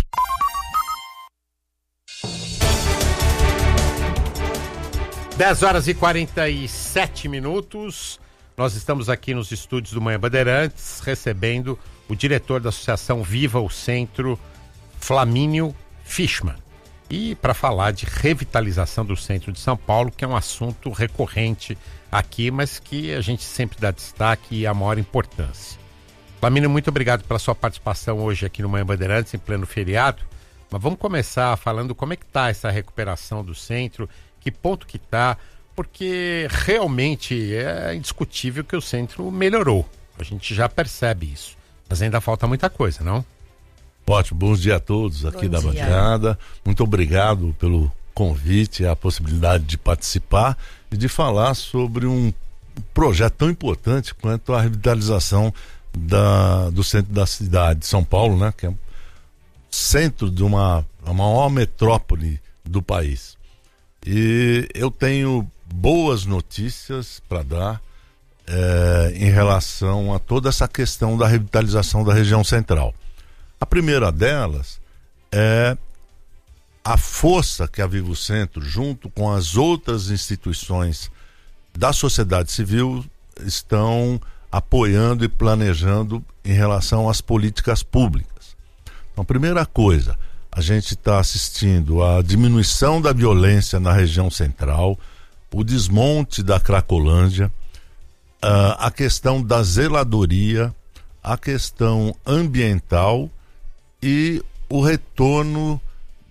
dez horas e quarenta e sete minutos. Nós estamos aqui nos estúdios do Manhã Bandeirantes recebendo o diretor da Associação Viva o Centro, Flamínio Fittmann. E para falar de revitalização do centro de São Paulo, que é um assunto recorrente aqui, mas que a gente sempre dá destaque e a maior importância. Flamínio, muito obrigado pela sua participação hoje aqui no Manhã Bandeirantes, em pleno feriado. Mas vamos começar falando como é que está essa recuperação do centro, que ponto que está, porque realmente é indiscutível que o centro melhorou. A gente já percebe isso, mas ainda falta muita coisa, não? Ótimo, bons dias a todos aqui Bom da dia. bancada. Muito obrigado pelo convite, a possibilidade de participar e de falar sobre um projeto tão importante quanto a revitalização da, do centro da cidade de São Paulo, né? Que é o centro de uma a maior metrópole do país. E eu tenho boas notícias para dar é, em relação a toda essa questão da revitalização da região central. A primeira delas é a força que a Viva o Centro, junto com as outras instituições da sociedade civil, estão apoiando e planejando em relação às políticas públicas. Então, a primeira coisa, a gente está assistindo à diminuição da violência na região central, o desmonte da Cracolândia, a, a questão da zeladoria, a questão ambiental e o retorno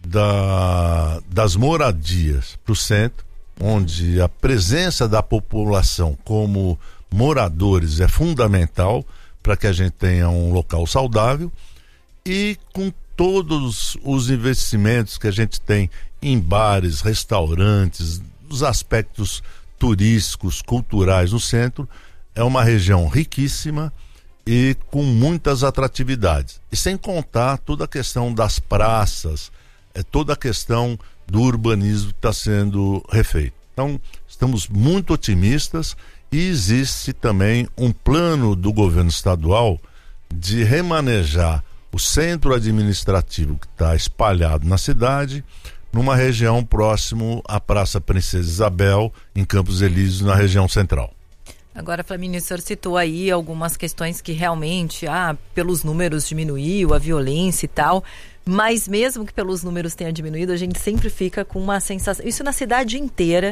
da, das moradias para o centro, onde a presença da população como moradores é fundamental para que a gente tenha um local saudável, e com todos os investimentos que a gente tem em bares, restaurantes, os aspectos turísticos, culturais no centro, é uma região riquíssima e com muitas atratividades. E sem contar toda a questão das praças, é toda a questão do urbanismo que está sendo refeito. Então, estamos muito otimistas e existe também um plano do governo estadual de remanejar o centro administrativo que está espalhado na cidade, numa região próximo à Praça Princesa Isabel, em Campos Elíseos, na região central. Agora, Flamínio, o senhor citou aí algumas questões que realmente, ah, pelos números diminuiu, a violência e tal, mas mesmo que pelos números tenha diminuído, a gente sempre fica com uma sensação, isso na cidade inteira,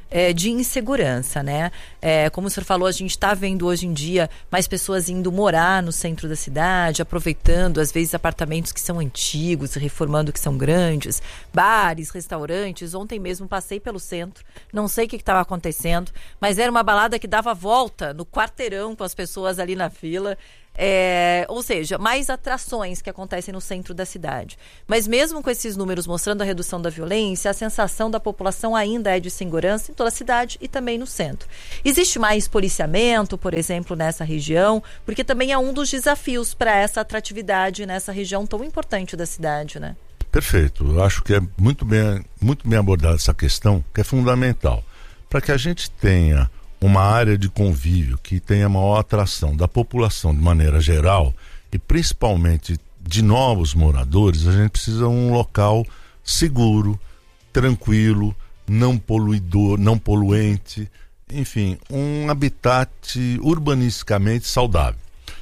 é, de insegurança, né? É, como o senhor falou, a gente está vendo hoje em dia mais pessoas indo morar no centro da cidade, aproveitando, às vezes, apartamentos que são antigos, reformando que são grandes, bares, restaurantes. Ontem mesmo passei pelo centro, não sei o que estava acontecendo, mas era uma balada que dava volta no quarteirão com as pessoas ali na fila. É, ou seja, mais atrações que acontecem no centro da cidade. Mas mesmo com esses números mostrando a redução da violência, a sensação da população ainda é de segurança em toda a cidade e também no centro. Existe mais policiamento, por exemplo, nessa região, porque também é um dos desafios para essa atratividade nessa região tão importante da cidade, né? Perfeito. Eu acho que é muito bem, muito bem abordada essa questão, que é fundamental. Para que a gente tenha uma área de convívio que tenha maior atração da população de maneira geral e principalmente de novos moradores, a gente precisa de um local seguro, tranquilo, não poluidor, não poluente, enfim, um habitat urbanisticamente saudável.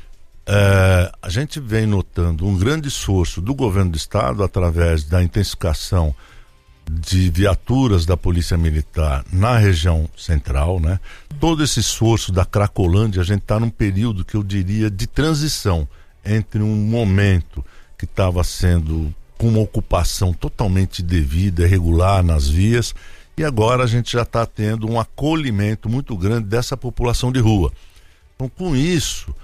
É, a gente vem notando um grande esforço do governo do estado através da intensificação de viaturas da Polícia Militar na região central, né? Todo esse esforço da Cracolândia, a gente está num período que eu diria de transição entre um momento que estava sendo com uma ocupação totalmente devida, regular nas vias, e agora a gente já está tendo um acolhimento muito grande dessa população de rua. Então, com isso,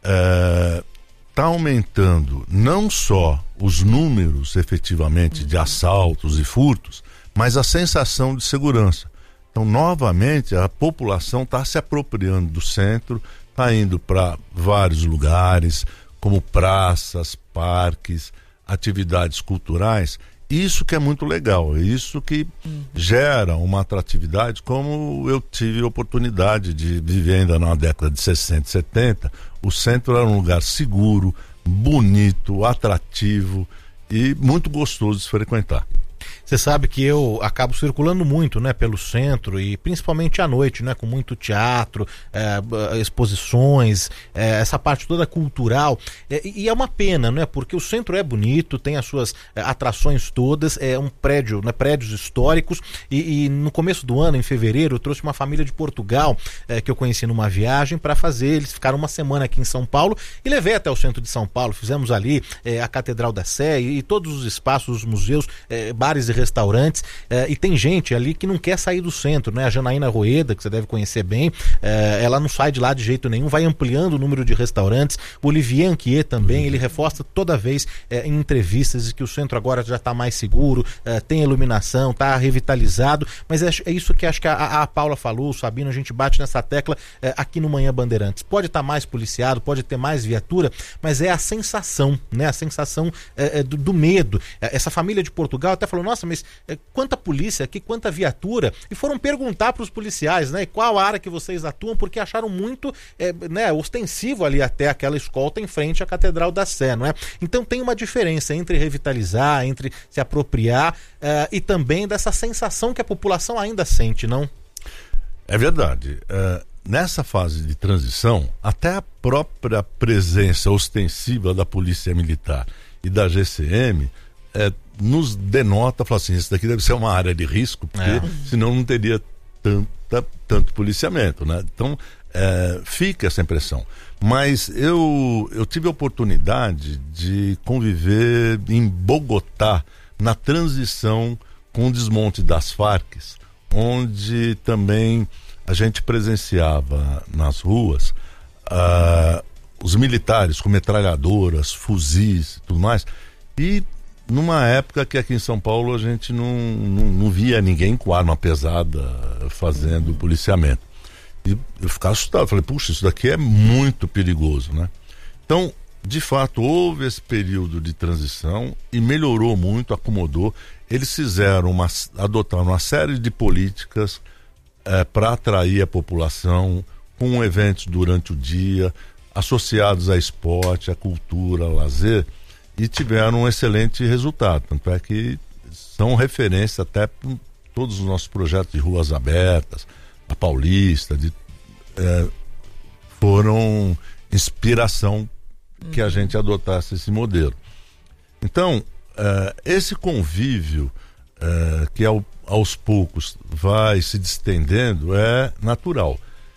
está aumentando não só os números efetivamente de assaltos e furtos, mas a sensação de segurança. Então, novamente, a população está se apropriando do centro, está indo para vários lugares, como praças, parques, atividades culturais. Isso que é muito legal, isso que uhum. gera uma atratividade, como eu tive a oportunidade de viver ainda na década de sessenta e setenta. O centro era um lugar seguro, bonito, atrativo e muito gostoso de se frequentar. Você sabe que eu acabo circulando muito, né, pelo centro e principalmente à noite, né, com muito teatro, é, exposições, é, essa parte toda cultural, é, e é uma pena, né, porque o centro é bonito, tem as suas é, atrações todas, é um prédio, né, prédios históricos, e, e no começo do ano, em fevereiro, eu trouxe uma família de Portugal é, que eu conheci numa viagem para fazer, eles ficaram uma semana aqui em São Paulo e levei até o centro de São Paulo, fizemos ali é, a Catedral da Sé e, e todos os espaços, os museus, é, bares e restaurantes, eh, e tem gente ali que não quer sair do centro, né? A Janaína Rueda, que você deve conhecer bem, eh, ela não sai de lá de jeito nenhum, vai ampliando o número de restaurantes. O Olivier Anquier também, uhum. ele reforça toda vez eh, em entrevistas que o centro agora já está mais seguro, eh, tem iluminação, está revitalizado, mas é, é isso que acho que a, a Paula falou, o Sabino, a gente bate nessa tecla eh, aqui no Manhã Bandeirantes. Pode estar tá mais policiado, pode ter mais viatura, mas é a sensação, né? A sensação eh, do, do medo. Essa família de Portugal até falou, nossa, mas é, quanta polícia aqui, quanta viatura, e foram perguntar para os policiais, né, qual área que vocês atuam, porque acharam muito é, né, ostensivo ali até aquela escolta em frente à Catedral da Sé, não é? Então tem uma diferença entre revitalizar, entre se apropriar uh, e também dessa sensação que a população ainda sente, não? É verdade. Uh, nessa fase de transição, até a própria presença ostensiva da Polícia Militar e da G C M é, nos denota, fala assim, isso daqui deve ser uma área de risco, porque é. senão não teria tanta, tanto policiamento, né? Então, é, fica essa impressão. Mas eu, eu tive a oportunidade de conviver em Bogotá, na transição com o desmonte das Farc, onde também a gente presenciava nas ruas uh, os militares com metralhadoras, fuzis e tudo mais, e numa época que aqui em São Paulo a gente não, não, não via ninguém com arma pesada fazendo policiamento. E eu ficava assustado, falei, puxa, isso daqui é muito perigoso, né? Então, de fato, houve esse período de transição e melhorou muito, acomodou. Eles fizeram uma, adotaram uma série de políticas é, para atrair a população, com eventos durante o dia, associados a esporte, a cultura, a lazer, e tiveram um excelente resultado. Tanto é que são referência até para todos os nossos projetos de ruas abertas, a Paulista, de, é, foram inspiração que a gente adotasse esse modelo. Então, é, esse convívio é, que ao, aos poucos vai se distendendo é natural.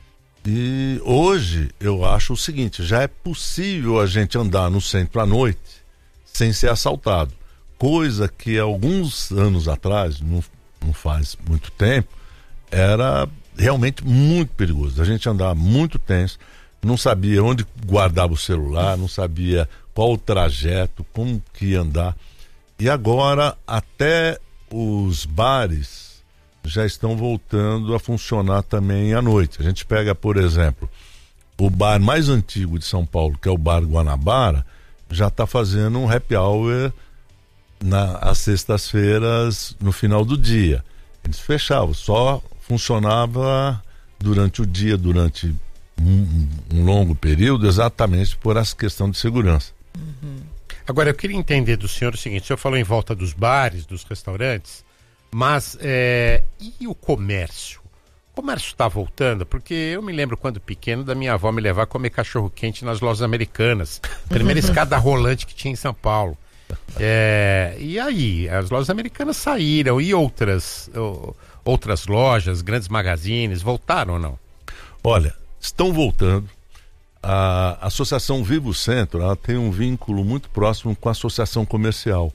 E hoje eu acho o seguinte, já é possível a gente andar no centro à noite sem ser assaltado, coisa que alguns anos atrás, não, não faz muito tempo, era realmente muito perigoso. A gente andava muito tenso, não sabia onde guardava o celular, não sabia qual o trajeto, como que ia andar. E agora até os bares já estão voltando a funcionar também à noite. A gente pega, por exemplo, o bar mais antigo de São Paulo, que é o Bar Guanabara, já está fazendo um happy hour na, às sextas-feiras no final do dia. Eles fechavam, só funcionava durante o dia, durante um, um longo período, exatamente por essa questão de segurança. Uhum. Agora, eu queria entender do senhor o seguinte, o senhor falou em volta dos bares, dos restaurantes, mas é, e o comércio? O comércio está voltando? Porque eu me lembro quando pequeno da minha avó me levar a comer cachorro-quente nas lojas americanas. Primeira escada rolante que tinha em São Paulo. É, e aí, as lojas americanas saíram e outras, outras lojas, grandes magazines, voltaram ou não? Olha, estão voltando. A Associação Vivo Centro, ela tem um vínculo muito próximo com a Associação Comercial.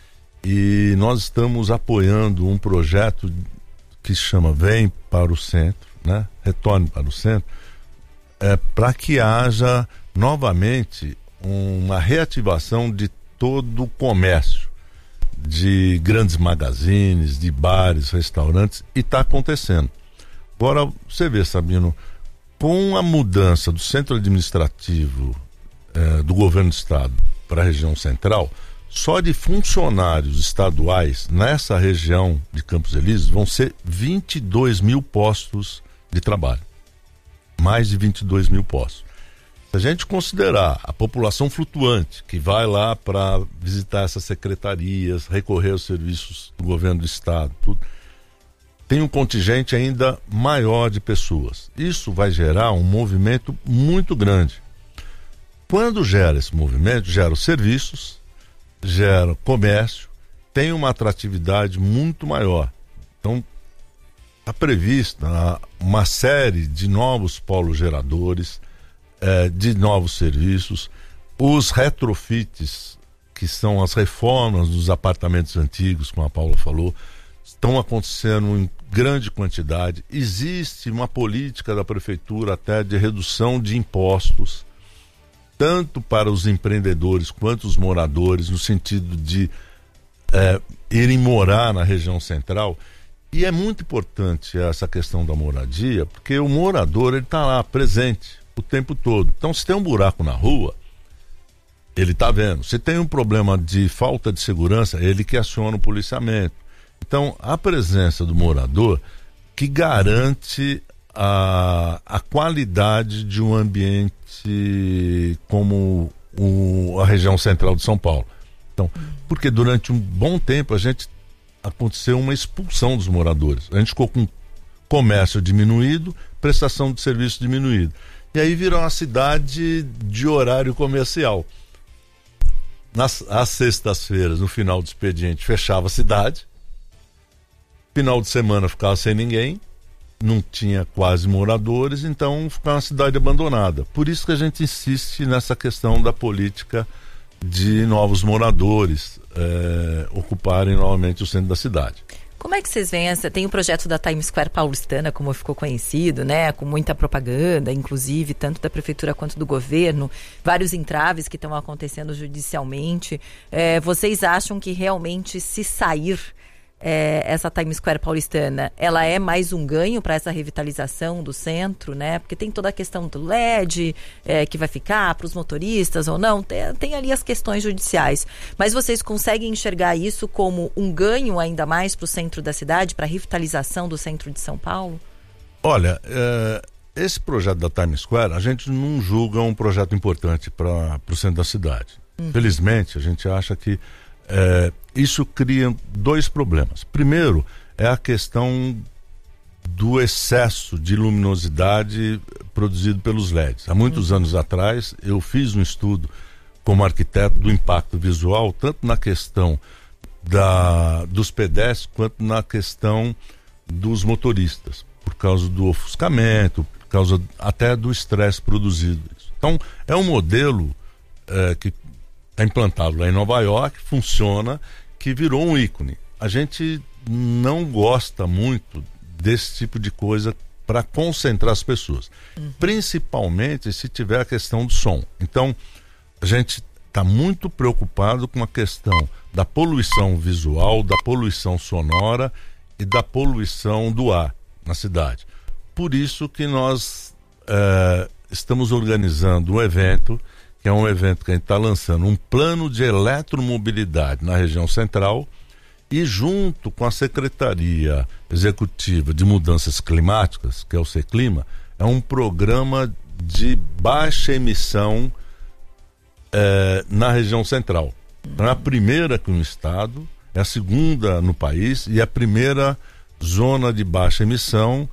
E nós estamos apoiando um projeto que se chama Vem para o Centro, né? Retorne para o Centro, é, para que haja novamente uma reativação de todo o comércio, de grandes magazines, de bares, restaurantes, e está acontecendo. Agora, você vê, Sabino, com a mudança do centro administrativo eh, do governo do estado para a região central, só de funcionários estaduais nessa região de Campos Elíseos vão ser vinte e dois mil postos de trabalho. Mais de vinte e dois mil postos. Se a gente considerar a população flutuante que vai lá para visitar essas secretarias, recorrer aos serviços do governo do estado, tudo, tem um contingente ainda maior de pessoas. Isso vai gerar um movimento muito grande. Quando gera esse movimento, gera os serviços, gera comércio, tem uma atratividade muito maior. Então, está prevista uma série de novos polos geradores, eh, de novos serviços, os retrofits, que são as reformas dos apartamentos antigos, como a Paula falou, estão acontecendo em grande quantidade. Existe uma política da prefeitura até de redução de impostos, tanto para os empreendedores quanto os moradores, no sentido de é, irem morar na região central. E é muito importante essa questão da moradia, porque o morador ele está lá presente o tempo todo. Então, se tem um buraco na rua, ele está vendo. Se tem um problema de falta de segurança, ele que aciona o policiamento. Então, a presença do morador que garante a, a qualidade de um ambiente como o, a região central de São Paulo. Então, porque durante um bom tempo a gente aconteceu uma expulsão dos moradores. A gente ficou com comércio diminuído, prestação de serviço diminuído. E aí virou uma cidade de horário comercial. Nas, às sextas-feiras, no final do expediente, fechava a cidade. Final de semana ficava sem ninguém, não tinha quase moradores, então ficava uma cidade abandonada. Por isso que a gente insiste nessa questão da política de novos moradores é, ocuparem novamente o centro da cidade. Como é que vocês veem essa? Tem o projeto da Times Square paulistana, como ficou conhecido, né? Com muita propaganda, inclusive, tanto da prefeitura quanto do governo, vários entraves que estão acontecendo judicialmente. É, vocês acham que realmente se sair É, essa Times Square paulistana, ela é mais um ganho para essa revitalização do centro, né? Porque tem toda a questão do L E D, é, que vai ficar para os motoristas ou não, tem, tem ali as questões judiciais. Mas vocês conseguem enxergar isso como um ganho ainda mais para o centro da cidade, para a revitalização do centro de São Paulo? Olha, é, esse projeto da Times Square, a gente não julga um projeto importante para o centro da cidade. Uhum. Felizmente, a gente acha que É, isso cria dois problemas. Primeiro, é a questão do excesso de luminosidade produzido pelos L E Ds. Há muitos uhum. anos atrás, eu fiz um estudo como arquiteto do impacto visual, tanto na questão da, dos pedestres quanto na questão dos motoristas, por causa do ofuscamento, por causa até do estresse produzido. Então, é um modelo é, que é implantado lá em Nova York, funciona, que virou um ícone. A gente não gosta muito desse tipo de coisa para concentrar as pessoas, uhum. principalmente se tiver a questão do som. Então, a gente está muito preocupado com a questão da poluição visual, da poluição sonora e da poluição do ar na cidade. Por isso que nós é, estamos organizando um evento, que é um evento que a gente está lançando, um plano de eletromobilidade na região central, e junto com a Secretaria Executiva de Mudanças Climáticas, que é o SECLIMA, é um programa de baixa emissão é, na região central. Então é a primeira aqui no estado, é a segunda no país e a primeira zona de baixa emissão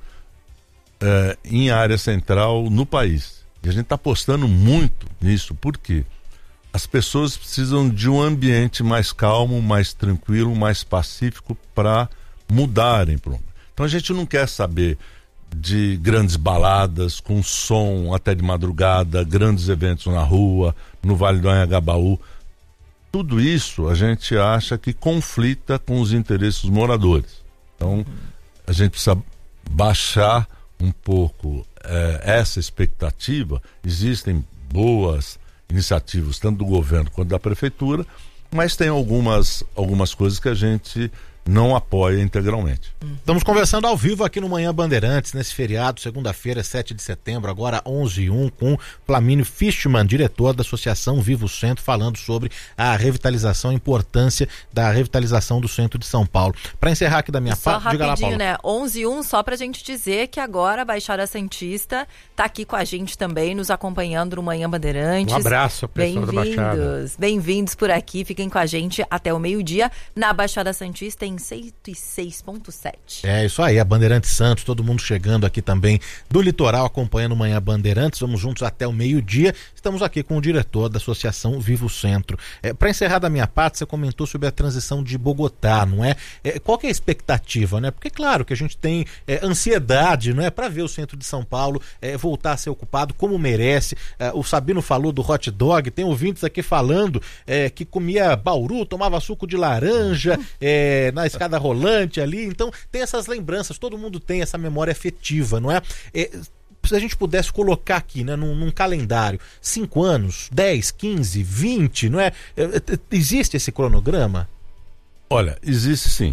é, em área central no país. E a gente está apostando muito nisso, por quê? As pessoas precisam de um ambiente mais calmo, mais tranquilo, mais pacífico para mudarem. Então a gente não quer saber de grandes baladas com som até de madrugada, grandes eventos na rua, no Vale do Anhangabaú. Tudo isso a gente acha que conflita com os interesses dos moradores. Então a gente precisa baixar um pouco eh, essa expectativa. Existem boas iniciativas tanto do governo quanto da prefeitura, mas tem algumas, algumas coisas que a gente não apoia integralmente. Estamos conversando ao vivo aqui no Manhã Bandeirantes, nesse feriado, segunda-feira, sete de setembro, agora onze e um, com Flamínio Fishman, diretor da Associação Vivo Centro, falando sobre a revitalização, a importância da revitalização do centro de São Paulo. Para encerrar aqui da minha parte, diga lá, Paulo. Né? onze e um, só pra gente dizer que agora a Baixada Santista tá aqui com a gente também, nos acompanhando no Manhã Bandeirantes. Um abraço, pessoal da Baixada. Bem-vindos, bem-vindos por aqui, fiquem com a gente até o meio-dia, na Baixada Santista, em cento e seis ponto sete. É isso aí, a Bandeirantes Santos, todo mundo chegando aqui também do litoral, acompanhando o Manhã Bandeirantes. Vamos juntos até o meio-dia. Estamos aqui com o diretor da Associação Vivo Centro. É, para encerrar da minha parte, você comentou sobre a transição de Bogotá, não é? é qual que é a expectativa, né? Porque claro que a gente tem é, ansiedade, não é, para ver o centro de São Paulo é, voltar a ser ocupado como merece. É, o Sabino falou do hot dog, tem ouvintes aqui falando é, que comia bauru, tomava suco de laranja é, na escada rolante ali, então tem essas lembranças, todo mundo tem essa memória afetiva, não é? é se a gente pudesse colocar aqui, né, num, num calendário, cinco anos, dez, quinze, vinte, não é? é, é existe esse cronograma? Olha, existe sim,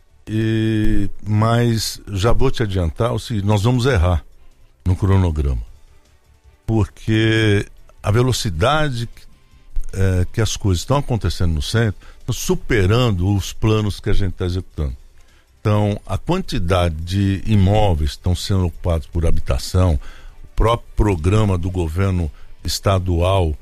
e, mas já vou te adiantar o seguinte, nós vamos errar no cronograma, porque a velocidade que, é, que as coisas estão acontecendo no centro superando os planos que a gente está executando. Então, a quantidade de imóveis que estão sendo ocupados por habitação, o próprio programa do governo estadual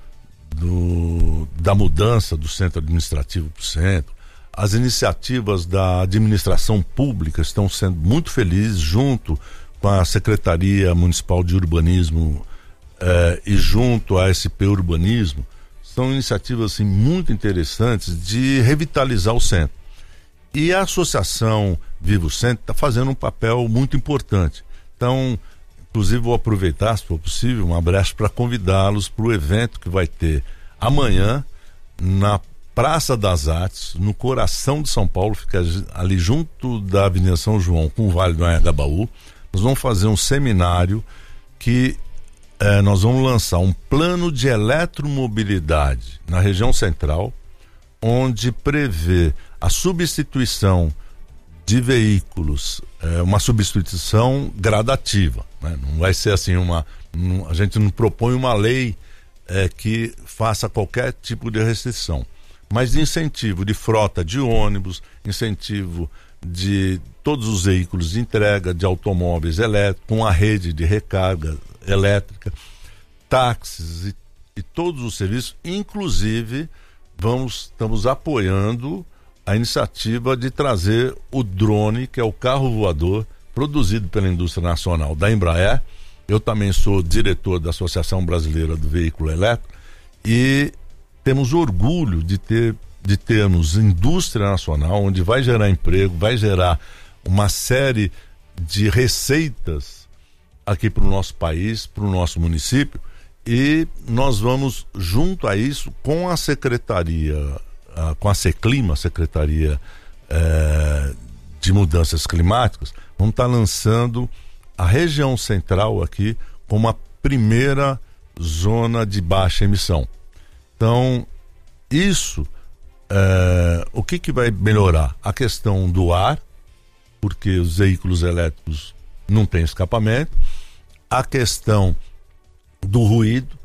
do, da mudança do centro administrativo para o centro, as iniciativas da administração pública estão sendo muito felizes, junto com a Secretaria Municipal de Urbanismo eh, e junto à S P Urbanismo. São iniciativas assim, muito interessantes de revitalizar o centro. E a Associação Vivo Centro está fazendo um papel muito importante. Então, inclusive vou aproveitar, se for possível, uma brecha para convidá-los para o evento que vai ter amanhã na Praça das Artes, no coração de São Paulo, fica ali junto da Avenida São João com o Vale do Anhangabaú. Nós vamos fazer um seminário que É, nós vamos lançar um plano de eletromobilidade na região central, onde prevê a substituição de veículos, é, uma substituição gradativa, né? Não vai ser assim uma, não, a gente não propõe uma lei é, que faça qualquer tipo de restrição, mas de incentivo de frota de ônibus, incentivo de todos os veículos de entrega de automóveis elétricos, com a rede de recarga elétrica, táxis e, e todos os serviços, inclusive vamos, estamos apoiando a iniciativa de trazer o drone, que é o carro voador produzido pela indústria nacional da Embraer. Eu também sou diretor da Associação Brasileira do Veículo Elétrico e temos orgulho de ter de termos indústria nacional, onde vai gerar emprego, vai gerar uma série de receitas aqui para o nosso país, para o nosso município, e nós vamos, junto a isso, com a Secretaria, a, com a Seclima, Secretaria é, de Mudanças Climáticas, vamos estar lançando a região central aqui como a primeira zona de baixa emissão. Então, isso, é, o que que vai melhorar? A questão do ar, porque os veículos elétricos não têm escapamento, a questão do ruído,